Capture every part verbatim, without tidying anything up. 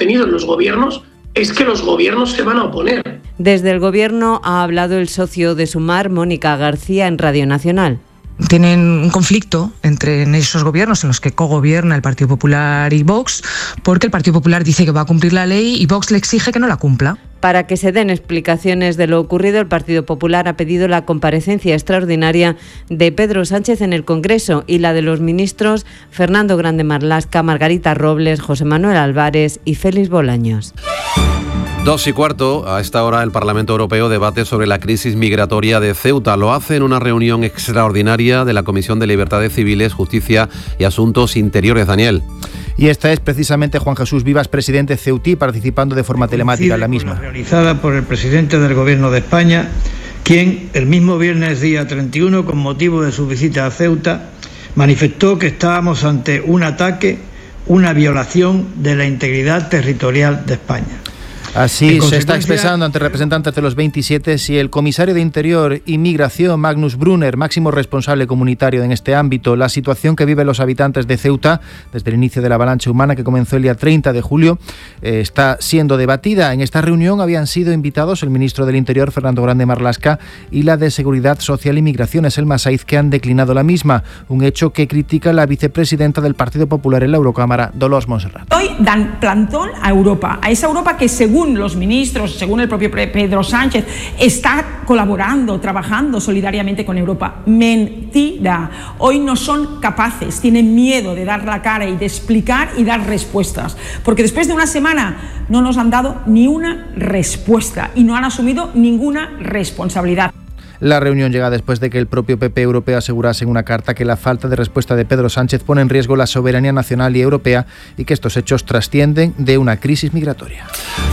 tenido los gobiernos, es que los gobiernos se van a oponer. Desde el Gobierno ha hablado el socio de Sumar, Mónica García, en Radio Nacional. Tienen un conflicto entre esos gobiernos en los que cogobierna el Partido Popular y Vox, porque el Partido Popular dice que va a cumplir la ley y Vox le exige que no la cumpla. Para que se den explicaciones de lo ocurrido, el Partido Popular ha pedido la comparecencia extraordinaria de Pedro Sánchez en el Congreso y la de los ministros Fernando Grande Marlaska, Margarita Robles, José Manuel Álvarez y Félix Bolaños. Dos y cuarto, a esta hora el Parlamento Europeo debate sobre la crisis migratoria de Ceuta. Lo hace en una reunión extraordinaria de la Comisión de Libertades Civiles, Justicia y Asuntos Interiores. Daniel. Y esta es precisamente Juan Jesús Vivas, presidente ceutí, participando de forma telemática en la misma. Realizada por el presidente del Gobierno de España, quien el mismo viernes día treinta y uno, con motivo de su visita a Ceuta, manifestó que estábamos ante un ataque, una violación de la integridad territorial de España. Así se está expresando ante representantes de los veintisiete y el comisario de Interior y Migración, Magnus Brunner, máximo responsable comunitario en este ámbito. La situación que viven los habitantes de Ceuta desde el inicio de la avalancha humana que comenzó el día treinta de julio eh, está siendo debatida. En esta reunión habían sido invitados el ministro del Interior, Fernando Grande Marlaska, y la de Seguridad Social y Migraciones, Elma Saiz, que han declinado la misma, un hecho que critica la vicepresidenta del Partido Popular en la Eurocámara, Dolors Montserrat. Hoy dan plantón a Europa, a esa Europa que según los ministros, según el propio Pedro Sánchez, está colaborando, trabajando solidariamente con Europa. Mentira. Hoy no son capaces, tienen miedo de dar la cara y de explicar y dar respuestas, porque después de una semana no nos han dado ni una respuesta y no han asumido ninguna responsabilidad. La reunión llega después de que el propio P P europeo asegurase en una carta que la falta de respuesta de Pedro Sánchez pone en riesgo la soberanía nacional y europea y que estos hechos trascienden de una crisis migratoria.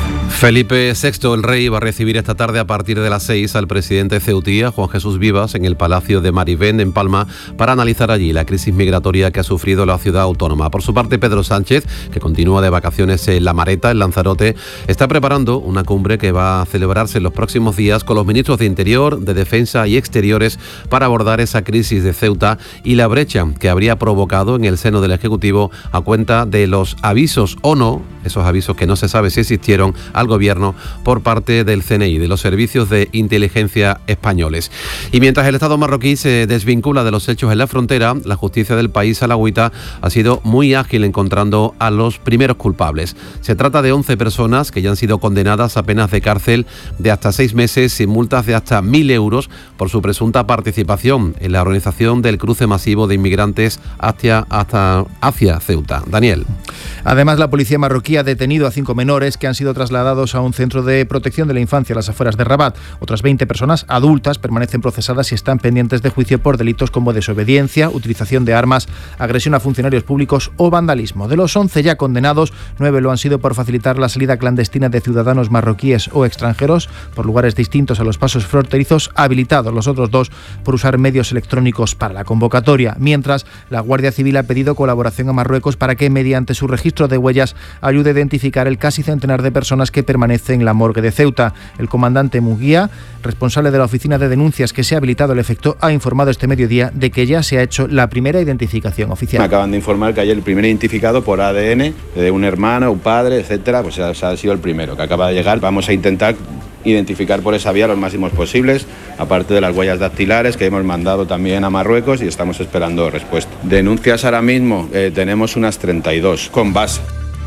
Felipe sexto, el rey, va a recibir esta tarde a partir de las seis al presidente ceutí, Juan Jesús Vivas, en el Palacio de Marivén, en Palma, para analizar allí la crisis migratoria que ha sufrido la ciudad autónoma. Por su parte, Pedro Sánchez, que continúa de vacaciones en La Mareta, en Lanzarote, está preparando una cumbre que va a celebrarse en los próximos días con los ministros de Interior, de Defensa y Exteriores para abordar esa crisis de Ceuta y la brecha que habría provocado en el seno del Ejecutivo a cuenta de los avisos o no, esos avisos que no se sabe si existieron, al Gobierno por parte del C N I, de los servicios de inteligencia españoles. Y mientras el Estado marroquí se desvincula de los hechos en la frontera, la justicia del país alauita ha sido muy ágil encontrando a los primeros culpables. Se trata de once personas que ya han sido condenadas a penas de cárcel de hasta seis meses y multas de hasta mil euros por su presunta participación en la organización del cruce masivo de inmigrantes hacia, hasta, hacia Ceuta. Daniel. Además, la policía marroquí ha detenido a cinco menores que han sido trasladados a un centro de protección de la infancia a las afueras de Rabat. Otras veinte personas adultas permanecen procesadas y están pendientes de juicio por delitos como desobediencia, utilización de armas, agresión a funcionarios públicos o vandalismo. De los once ya condenados, nueve lo han sido por facilitar la salida clandestina de ciudadanos marroquíes o extranjeros por lugares distintos a los pasos fronterizos habilitados. Los otros dos por usar medios electrónicos para la convocatoria. Mientras, la Guardia Civil ha pedido colaboración a Marruecos para que, mediante su registro de huellas, ayude a identificar el casi centenar de personas que permanece en la morgue de Ceuta. El comandante Muguía, responsable de la oficina de denuncias que se ha habilitado al efecto, ha informado este mediodía de que ya se ha hecho la primera identificación oficial. Me acaban de informar que ayer el primer identificado por A D N de un hermano, un padre, etcétera, pues ha, ha sido el primero que acaba de llegar. Vamos a intentar identificar por esa vía los máximos posibles, aparte de las huellas dactilares que hemos mandado también a Marruecos y estamos esperando respuesta. Denuncias ahora mismo eh, tenemos unas treinta y dos con base.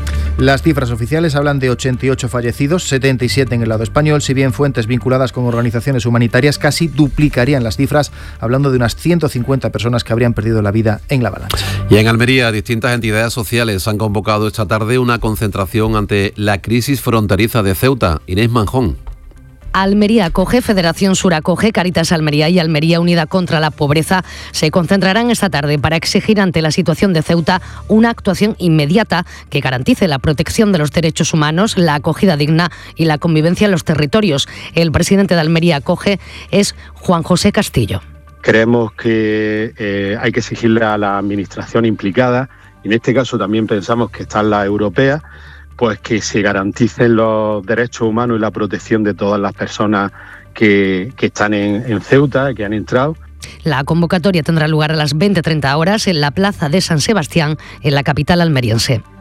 Las cifras oficiales hablan de ochenta y ocho fallecidos, setenta y siete en el lado español, si bien fuentes vinculadas con organizaciones humanitarias casi duplicarían las cifras, hablando de unas ciento cincuenta personas que habrían perdido la vida en la avalancha. Y en Almería, distintas entidades sociales han convocado esta tarde una concentración ante la crisis fronteriza de Ceuta. Inés Manjón. Almería Acoge, Federación Sur Acoge, Cáritas Almería y Almería Unida contra la Pobreza se concentrarán esta tarde para exigir ante la situación de Ceuta una actuación inmediata que garantice la protección de los derechos humanos, la acogida digna y la convivencia en los territorios. El presidente de Almería Acoge es Juan José Castillo. Creemos que eh, hay que exigirle a la administración implicada, y en este caso también pensamos que están las europeas, pues que se garanticen los derechos humanos y la protección de todas las personas que, que están en, en Ceuta, que han entrado. La convocatoria tendrá lugar a las veinte treinta horas en la plaza de San Sebastián, en la capital almeriense.